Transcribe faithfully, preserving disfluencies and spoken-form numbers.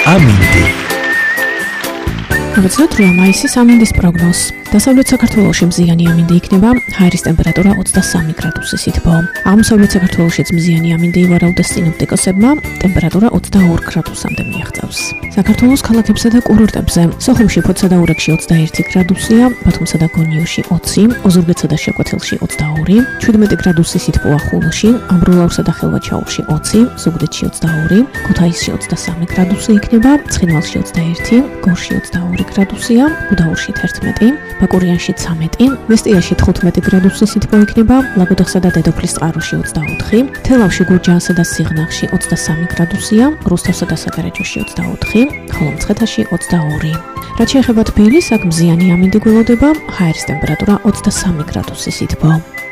ამინდი. მოგეცნოთ რა მაისის ამინდის პროგნოზს. დასავლეთ საქართველოში მზიანი ამინდი იქნება, ჰაერის ტემპერატურა ოცდასამი გრადუსი სითბო. აღმოსავლეთ საქართველოშიც მზიანი ამინდი ივარაუდეს სინოპტიკოსებმა, ტემპერატურა ოცდაორ გრადუსამდე მიაღწევს. საქართველოს ქალაქებსა და კურორტებზე სოხუმში, ფოთსა და ურეკში ოცდაერთი გრადუსია, ბათუმსა და გონიოში ოცი, ოზურგეთსა და შეკვეთილში ოცდაორი, ჩვიდმეტი გრადუსი სითბოა ხულოში, ამბროლაურსა და ხელვაჩაურში ოცი, ზუგდიდში ოცდაორი, ქუთაისში ოცდასამი გრადუსი იქნება, ცხინვალში ოცდაერთი, გორში ოცდაორი გრადუსია, გუდაურში თერთმეტი, ბაკურიანში ცამეტი, მესტიაში თხუთმეტი გრადუსი სითბო იქნება, ლაგოდეხსა და დედოფლის წყაროში ოცდაოთხი, თელავში, გურჯაანსა და სიღნაღში ოცდასამი გრადუსია, რუსთავსა და საგარეჯოში ოცდაოთხი, ხოლო მცხეთაში ოცდაორი. რაც შეეხება თბილისს, აქ მზიანი ამინდი გველოდება, ჰაერის ტემპერატურა ოცდასამი გრადუსი სითბო.